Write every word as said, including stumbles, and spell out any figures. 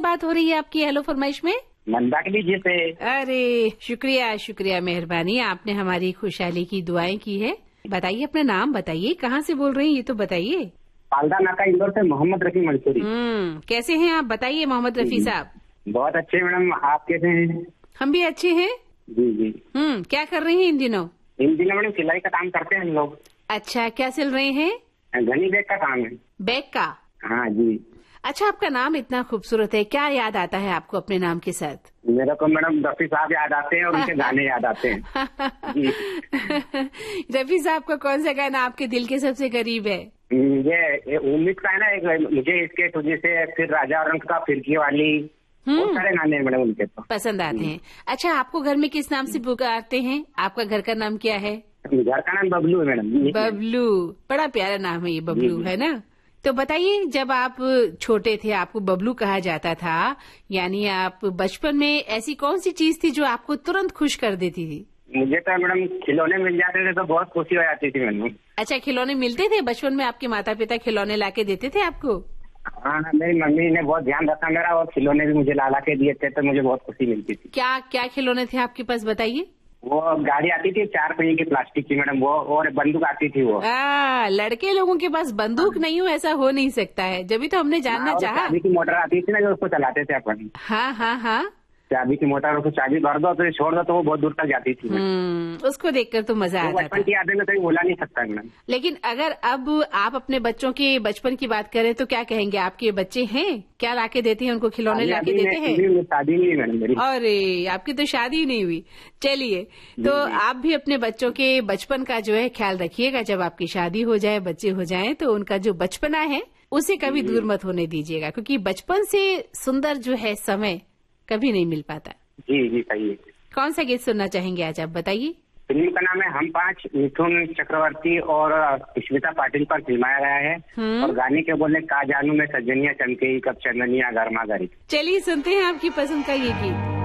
बात हो रही है आपकी हेलो फरमाइश में? मंदाकिनी जी से। अरे शुक्रिया शुक्रिया, मेहरबानी, आपने हमारी खुशहाली की दुआएं की है। बताइए अपना नाम बताइए, कहाँ से बोल रहे हैं ये तो बताइए। पालदा नाका इंदौर से मोहम्मद रफी मंसूरी। हम्म कैसे हैं आप बताइए मोहम्मद रफी साहब? बहुत अच्छे मैडम, आप कैसे हैं? हम भी अच्छे हैं। जी जी। हम्म क्या कर रही हैं इन दिनों? इन दिनों मैडम सिलाई का काम करते हैं हम लोग। अच्छा, क्या सिल रहे हैं? घनी बैग का काम है। बैग का? हाँ जी। अच्छा, आपका नाम इतना खूबसूरत है, क्या याद आता है आपको अपने नाम के साथ? मेरे को मैडम रफी साहब याद आते हैं और उनके गाने याद आते हैं। जी। रफी साहब का कौन सा गाना आपके दिल के सबसे करीब है? ये उम्मीद का है ना, एक मुझे इसके तुझे से, फिर राजा रंग का, फिरकी वाली, बहुत सारे गाने हैं मैडम उनके तो पसंद आते हैं। अच्छा, आपको घर में किस नाम से पुकारते हैं? आपका घर का नाम क्या है? घर का नाम बबलू है मैडम। बबलू, बड़ा प्यारा नाम है ये बबलू, है ना? तो बताइए, जब आप छोटे थे आपको बबलू कहा जाता था, यानी आप बचपन में ऐसी कौन सी चीज थी जो आपको तुरंत खुश कर देती थी? मुझे तो मैडम खिलौने मिल जाते थे तो बहुत खुशी हो जाती थी मैडम। अच्छा, खिलौने मिलते थे बचपन में? आपके माता पिता खिलौने लाके देते थे आपको? हाँ, मेरी मम्मी ने बहुत ध्यान रखा मेरा, और खिलौने भी मुझे ला ला के दिए थे तो मुझे बहुत खुशी मिलती थी। क्या क्या खिलौने थे आपके पास बताइए? वो गाड़ी आती थी चार पहिए की प्लास्टिक की मैडम, वो, और बंदूक आती थी वो। आ, लड़के लोगों के पास बंदूक नहीं हो ऐसा हो नहीं सकता है, जब तो हमने जानना चाहा। चाबी की मोटर आती थी ना, जो उसको चलाते थे अपन। हाँ हाँ हाँ, चाबी की मोटर, उसको चाबी भर दो तो छोड़ दो तो वो बहुत दूर तक जाती थी। हम्म उसको देखकर तो मजा आता था। बचपन की यादें में कहीं बोला नहीं सकता मैडम। लेकिन अगर अब आप अपने बच्चों के बचपन की बात करें तो क्या कहेंगे? आपके बच्चे हैं, क्या लाके देते हैं उनको? खिलौने लाके देते हैं? शादी नहीं मैडम मेरी। अरे, आपकी तो शादी नहीं हुई। चलिए, तो आप भी अपने बच्चों के बचपन का जो है ख्याल रखिएगा। जब आपकी शादी हो जाए, बच्चे हो जाएं, तो उनका जो बचपना है उसे कभी दूर मत होने दीजिएगा, क्योंकि बचपन से सुंदर जो है समय कभी नहीं मिल पाता। जी जी, सही है। कौन सा गीत सुनना चाहेंगे आज आप बताइए? फिल्म का नाम है हम पांच, मिथुन चक्रवर्ती और स्मिता पाटिल पर फिल्माया गया है, और गाने के बोले का जानू में सजनिया चमके कब चंदनिया गर्मा गरी। चलिए सुनते हैं आपकी पसंद का ये गीत।